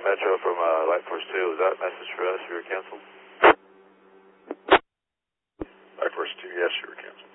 Metro from Light Force 2. Was that a message for us? You were canceled? Light Force 2, yes, you were canceled.